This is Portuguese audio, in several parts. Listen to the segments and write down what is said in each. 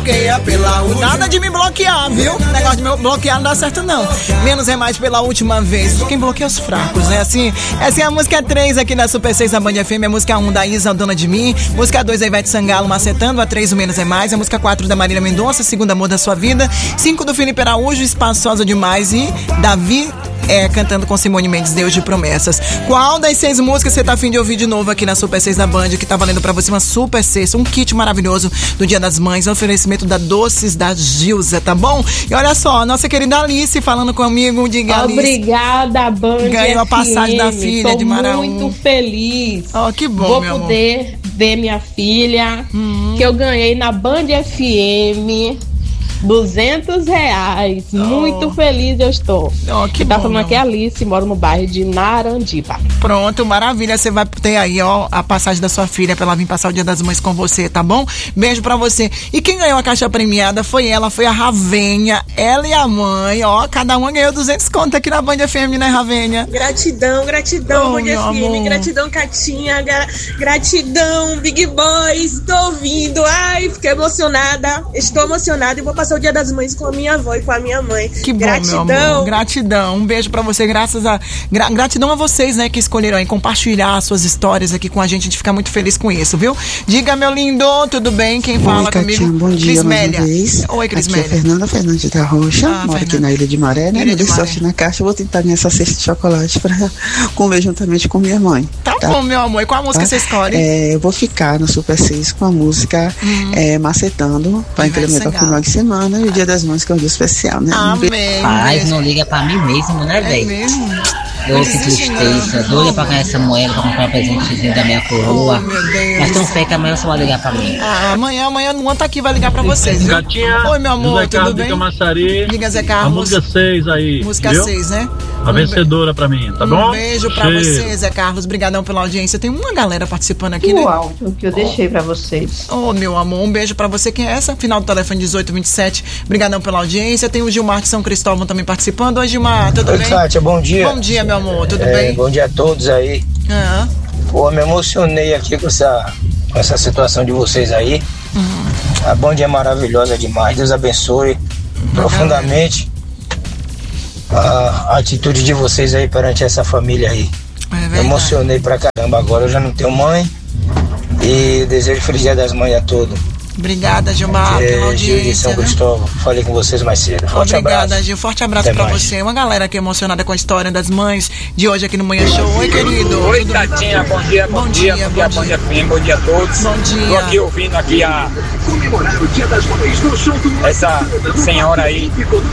bloqueia pela última. Nada de me bloquear, viu? O negócio de me bloquear não dá certo, não. Menos é mais pela última vez. Quem bloqueia os fracos, né? Assim, essa é a música 3 aqui na Super 6 da Band FM. A música 1 da Isa, Dona de Mim. Música 2 da Ivete Sangalo, Macetando. A 3, o Menos é Mais. A música 4 da Marília Mendonça, Segundo Amor da Sua Vida. 5 do Felipe Araújo, Espaçosa Demais. E Davi cantando com Simone Mendes, Deus de Promessas. Qual das 6 músicas você tá afim de ouvir de novo aqui na Super 6 da Band, que tá valendo pra você uma Super Sexta, um kit maravilhoso do Dia das Mães, um oferecimento da Doces da Gilza, tá bom? E olha só, nossa querida Alice falando comigo, diga, Alice. Obrigada, Band. Ganhou a passagem da filha de Maraú. Tô muito feliz. Oh, que bom, Vou poder ver minha filha, que eu ganhei na Band FM. R$200. Muito feliz eu estou. Que tá bom, falando aqui a Alice, moro no bairro de Narandiba. Pronto, maravilha. Você vai ter aí, ó, a passagem da sua filha pra ela vir passar o Dia das Mães com você, tá bom? Beijo pra você. E quem ganhou a caixa premiada foi ela, foi a Ravenha. Ela e a mãe, ó, cada uma ganhou 200 conto aqui na Band FM, né, Ravenha? Gratidão, Band FM, gratidão, Catinha, gratidão, Big Boys, tô ouvindo, ai, fiquei emocionada, estou emocionada e vou passar o Dia das Mães com a minha avó e com a minha mãe. Que bom, gratidão. Meu amor. Gratidão. Um beijo pra você, gratidão a vocês, né, que escolheram aí compartilhar suas histórias aqui com a gente fica muito feliz com isso, viu? Diga, meu lindo, tudo bem? Quem fala comigo? Bom dia, mais uma vez. Oi, Crismélia. Aqui é Fernanda Fernandes da Rocha, moro aqui na Ilha de Maré, né? Me dei sorte na caixa, eu vou tentar ganhar essa cesta de chocolate pra comer juntamente com minha mãe. Tá bom, meu amor. E qual a música você escolhe? Eu vou ficar no Super 6 com a música Macetando, pra implementar o final de semana e o Dia das Mães, que é um dia especial, né? Amém. Paz, não liga pra mim mesmo, né, velho? É mesmo? Ô, que tristeza, doida pra ganhar essa moeda, pra comprar um presentezinho da minha coroa. Mas tão fé que amanhã você vai ligar pra mim. Amanhã o Luan tá aqui, vai ligar pra vocês. Gatinha, oi, meu amor, Zé tudo Carlos bem? De Camaçari, diga, Zé Carlos. A música 6 aí. Música 6, né? A vencedora pra mim, tá bom? Um beijo pra você, Zé Carlos. Obrigadão pela audiência. Tem uma galera participando aqui, né? O áudio que eu deixei pra vocês. Meu amor, um beijo pra você. Quem é essa? Final do telefone 1827. Obrigadão pela audiência. Tem o Gilmar de São Cristóvão também participando. Oi, Gilmar, tudo bem? Kátia, bom dia. Bom dia, meu amor, tudo bem? Bom dia a todos aí. Pô, me emocionei aqui com essa situação de vocês aí. A Band é maravilhosa demais. Deus abençoe profundamente a atitude de vocês aí perante essa família aí. Me emocionei pra caramba. Agora eu já não tenho mãe e desejo feliz Dia das Mães a todos. Obrigada, Gilmar, pela audiência. Gil de São Cristóvão, falei com vocês mais cedo. Forte Obrigada, abraço. Gil. Forte abraço Até pra mais. você. Uma galera aqui emocionada com a história das mães de hoje aqui no Manhã Show. Oi, querido. Oi, Tatinha, bom dia, bom dia, Band FM, bom dia a todos. Bom dia. Tô aqui ouvindo aqui essa senhora aí.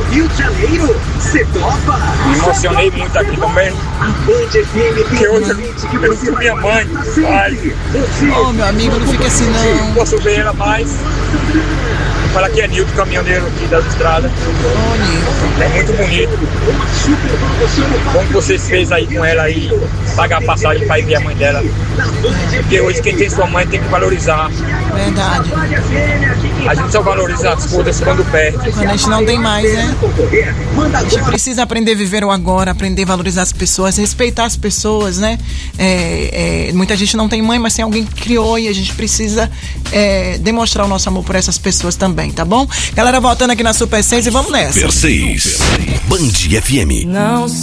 Me emocionei muito aqui também. Porque hoje eu vi minha mãe. Ai. Meu amigo, não fica assim não. Não posso ver ela mais. Fala que é Nilton, caminhoneiro aqui das estradas. É muito bonito. Como vocês fez aí com ela aí, pagar a passagem para ir ver a mãe dela. Porque hoje quem tem sua mãe tem que valorizar. Verdade. A gente só valoriza as coisas quando perde. Quando a gente não tem mais, né? A gente precisa aprender a viver o agora, aprender a valorizar as pessoas, respeitar as pessoas, né? Muita gente não tem mãe, mas tem alguém que criou e a gente precisa demonstrar o nosso amor por essas pessoas também, tá bom? Galera, voltando aqui na Super 6 e vamos nessa. Super 6, Band FM. Não